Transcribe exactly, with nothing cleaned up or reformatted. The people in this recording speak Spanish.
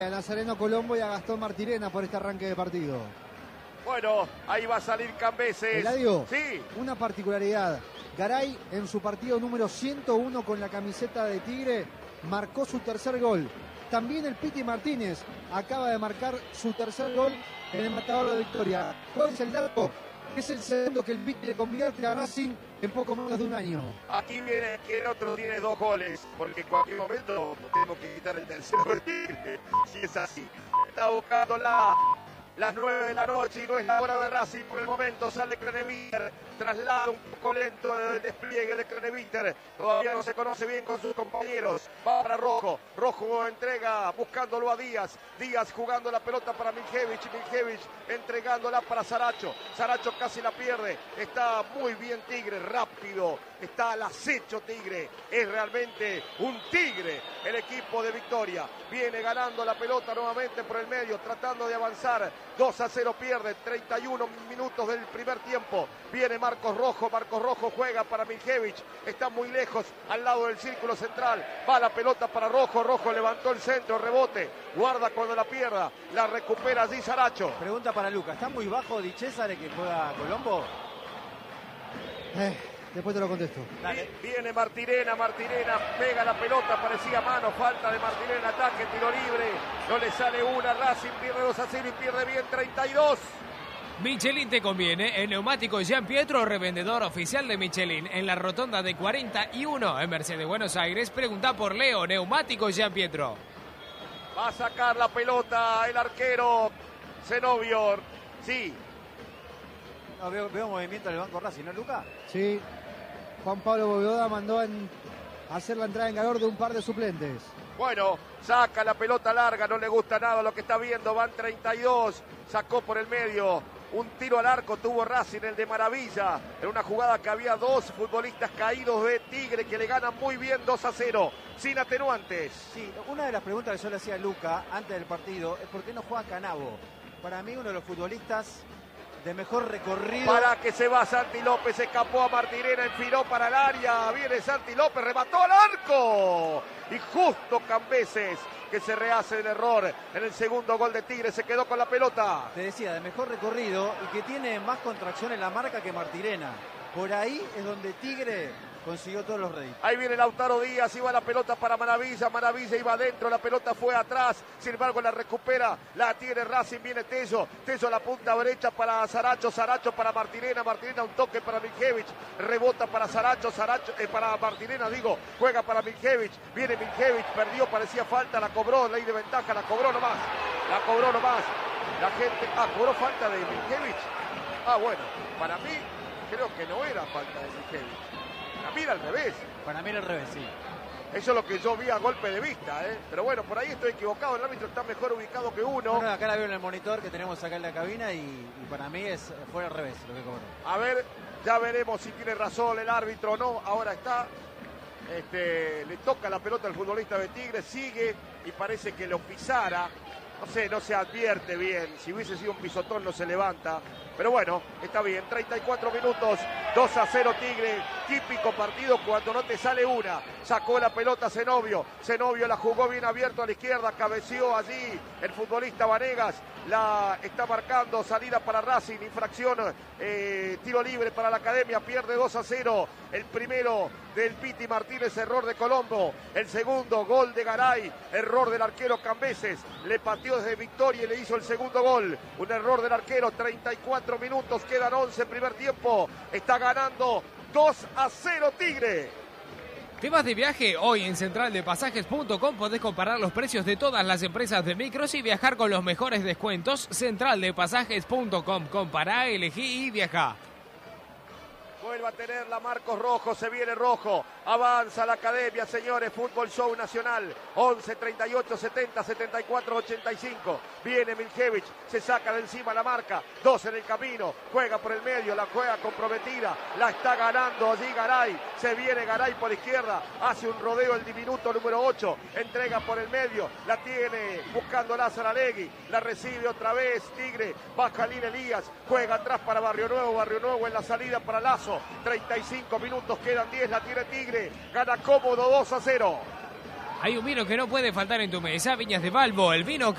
a Nazareno Colombo y a Gastón Martirena por este arranque de partido. Bueno, ahí va a salir Cambeses. Eladio, sí. Una particularidad. Garay en su partido número ciento uno con la camiseta de Tigre marcó su tercer gol. También el Piti Martínez acaba de marcar su tercer gol en el matador de Victoria. ¿Cuál es el dato? Es el segundo que el Piti le convierte a Racing en poco menos de un año. Aquí viene que el otro tiene dos goles, porque en cualquier momento tenemos que quitar el tercero del Tigre, si es así. Está buscando la... Las nueve de la noche y no es la hora de Racing por el momento. Sale Croneviter, traslada un poco lento el despliegue de Croneviter. Todavía no se conoce bien con sus compañeros. Va para Rojo. Rojo entrega buscándolo a Díaz. Díaz jugando la pelota para Miljevich. Miljevich entregándola para Saracho. Saracho casi la pierde. Está muy bien Tigre, rápido. Está al acecho Tigre. Es realmente un Tigre el equipo de Victoria. Viene ganando la pelota nuevamente por el medio, tratando de avanzar. dos a cero pierde, treinta y uno minutos del primer tiempo. Viene Marcos Rojo, Marcos Rojo juega para Miljevich. Está muy lejos, al lado del círculo central. Va la pelota para Rojo, Rojo levantó el centro, rebote. Guarda cuando la pierda, la recupera allí Saracho. Pregunta para Luca, ¿está muy bajo Di Cesare que juega Colombo? Eh, después te lo contesto. Dale. Viene Martirena, Martirena pega la pelota, parecía mano, falta de Martirena, ataque, tiro libre. No le sale una, Racing pierde dos a cero y pierde bien treinta y dos. Michelin te conviene, el neumático Gian Pietro, revendedor oficial de Michelin, en la rotonda de cuarenta y uno en Mercedes, Buenos Aires. Pregunta por Leo, neumático Gian Pietro. Va a sacar la pelota el arquero Zenobio, sí. No, veo, veo movimiento del banco Racing, ¿no, Luca? Sí, Juan Pablo Bóveda mandó en hacer la entrada en calor de un par de suplentes. Bueno, saca la pelota larga, no le gusta nada lo que está viendo, van treinta y dos, sacó por el medio, un tiro al arco tuvo Racing, el de Maravilla, en una jugada que había dos futbolistas caídos de Tigre que le ganan muy bien dos a cero, sin atenuantes. Sí, una de las preguntas que yo le hacía a Luca antes del partido es por qué no juega Canavo. Para mí uno de los futbolistas de mejor recorrido. Para que se va Santi López, escapó a Martirena, enfiló para el área, viene Santi López, remató al arco. Y justo Cambeses, que se rehace el error en el segundo gol de Tigre, se quedó con la pelota. Te decía, de mejor recorrido y que tiene más contracción en la marca que Martirena. Por ahí es donde Tigre consiguió todos los réditos. Ahí viene Lautaro Díaz, iba la pelota para Maravilla, Maravilla iba adentro, la pelota fue atrás, sin embargo la recupera, la tiene Racing, viene Tello, Tello a la punta derecha para Saracho, Saracho para Martirena, Martirena un toque para Miljevich, rebota para Saracho, Saracho, eh, para Martirena digo, juega para Miljevich, viene Miljevich, perdió, parecía falta, la cobró, ley de ventaja, la cobró nomás, la cobró nomás, la gente, ah, cobró falta de Miljevich, ah bueno, para mí creo que no era falta de Miljevich. Para mí era al revés. Para mí era al revés, sí. Eso es lo que yo vi a golpe de vista, ¿eh? Pero bueno, por ahí estoy equivocado. El árbitro está mejor ubicado que uno. Bueno, acá la veo en el monitor que tenemos acá en la cabina y, y para mí es fue al revés lo que cobró. A ver, ya veremos si tiene razón el árbitro o no. Ahora está. Este, le toca la pelota al futbolista de Tigre, sigue y parece que lo pisara. No sé, no se advierte bien. Si hubiese sido un pisotón no se levanta. Pero bueno, está bien. treinta y cuatro minutos, dos a cero Tigre. Típico partido cuando no te sale una. Sacó la pelota Zenobio. Zenobio la jugó bien abierto a la izquierda. Cabeció allí el futbolista Vanegas. La está marcando. Salida para Racing. Infracción. Eh, tiro libre para la Academia. Pierde dos a cero. El primero del Piti Martínez. Error de Colombo. El segundo, gol de Garay. Error del arquero Cambeses. Le pateó desde Victoria y le hizo el segundo gol. Un error del arquero. treinta y cuatro minutos. Quedan once primer tiempo. Está ganando dos a cero Tigre. ¿Te vas de viaje? Hoy en central de pasajes punto com podés comparar los precios de todas las empresas de micros y viajar con los mejores descuentos. central de pasajes punto com. Compará, elegí y viajá. Vuelve a tenerla Marcos Rojo, se viene Rojo, avanza la Academia, señores, Fútbol Show Nacional, once, treinta y ocho, setenta, setenta y cuatro, ochenta y cinco, viene Miljevich, se saca de encima la marca, dos en el camino, juega por el medio, la juega comprometida, la está ganando allí Garay, se viene Garay por izquierda, hace un rodeo el diminuto número ocho, entrega por el medio, la tiene buscando Lázaro Alegui, la recibe otra vez Tigre, baja Lin Elías, juega atrás para Barrio Nuevo, Barrio Nuevo en la salida para Lazo, treinta y cinco minutos, quedan diez, la tiene Tigre, gana cómodo dos a cero. Hay un vino que no puede faltar en tu mesa, Viñas de Balbo, el vino que